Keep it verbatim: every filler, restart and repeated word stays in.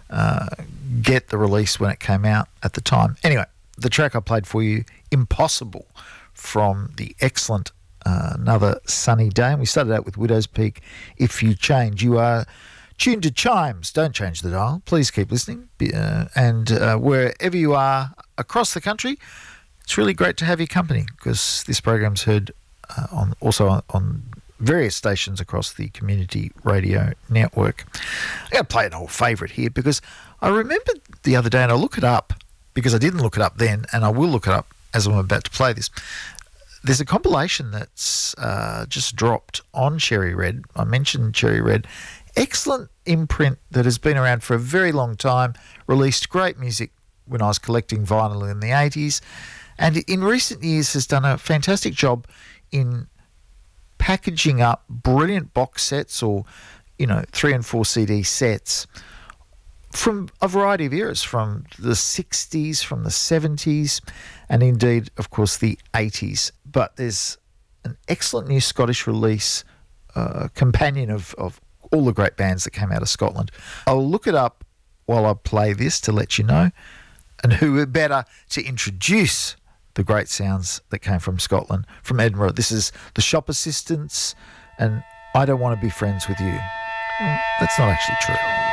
uh, get the release when it came out at the time. Anyway, the track I played for you, Impossible, from the excellent uh, Another Sunny Day. And we started out with Widow's Peak, If You Change. You are tuned to Chimes. Don't change the dial. Please keep listening. Uh, and uh, wherever you are across the country, it's really great to have your company, because this program's heard uh, on also on, on various stations across the community radio network. I'm going to play an old favourite here, because I remembered the other day, and I'll look it up, because I didn't look it up then, and I will look it up as I'm about to play this. There's a compilation that's uh, just dropped on Cherry Red. I mentioned Cherry Red. Excellent imprint that has been around for a very long time, released great music when I was collecting vinyl in the eighties, and in recent years has done a fantastic job in packaging up brilliant box sets, or, you know, three and four C D sets from a variety of eras, from the sixties, from the seventies, and indeed, of course, the eighties. But there's an excellent new Scottish release, uh, companion of, of all the great bands that came out of Scotland. I'll look it up while I play this to let you know, and who better to introduce the great sounds that came from Scotland, from Edinburgh. This is the Shop Assistants, and I Don't Want to Be Friends With You. Well, that's not actually true.